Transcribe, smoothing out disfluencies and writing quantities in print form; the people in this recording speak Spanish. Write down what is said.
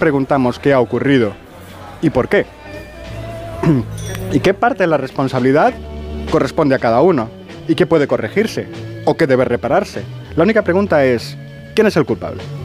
preguntamos qué ha ocurrido y por qué. ¿Y qué parte de la responsabilidad corresponde a cada uno? ¿Y qué puede corregirse? ¿O qué debe repararse? La única pregunta es, ¿quién es el culpable?